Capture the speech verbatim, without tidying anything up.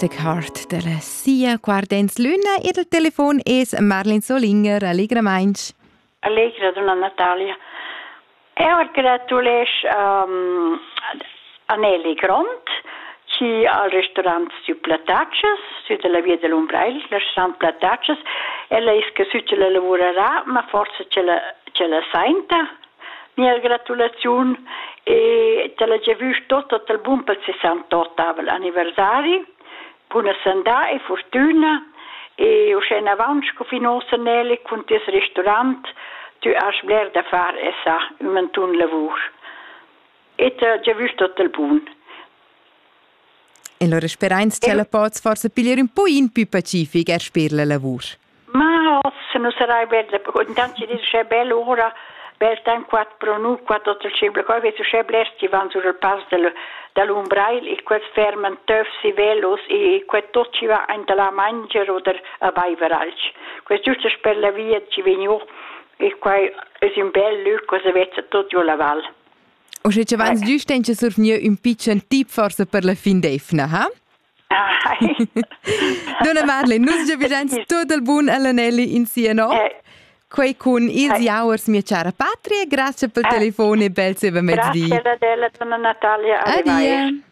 Plastic Heart della Sia Quardens Luna e del telefon es Marlene Solinger. Allegra mainch. Allegra, donna Natalia. Eu gratulesh um, a Nelly Gront, ci al restaurant su Plataccias, su della via dell'Umbrail, il restaurant Plataccias. Ella is che su ce la lavorerà, ma forse ce la, ce la senta. Mia gratulazione e te l'ho già visto tutto il buon per il sessantotto anniversario. Buona sandà e fortuna e ho in avanti con Finosa Nelly con questo ristorante tu hai bler da fare e sa un tuon lavoro. E te l'ho già visto tutto il buon. E allora speranza che la pots forse pigliare un po' in più pacifico er per il lavoro. Ma se non sarai bella, intanto ci dice è bella ora. Bel tempo quattro pro nu, quattro tutto il cibo, poi vedo che blesti vanno sul passo del, dell'Umbrail e quel ferman tufsi velos e quel tutto ci va in la mangiare o a baiveralci. Questo giusto per la via ci venivo e qua è un bel luogo, cosa vede tutto la valle. O se ci vanno giusto in surfnio un piccolo tip forse per la fin d'efna, ha? Ah, Donna Marlene, noi ci vediamo tutto il buon all'anelli insieme, no? Eh. Quei con ils jauers mia cara patria, grazie per il telefono e bel seve mezz'dì. Grazie a della donna Natalia. Addio.